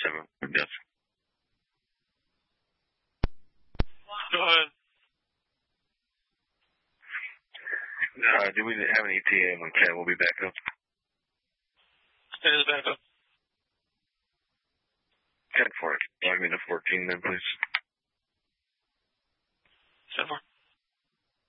7. Yes. Go ahead. Do we have an ETA when Ken will be back up? It is back up. 10-4. Give me the 14 then, please. 10-4.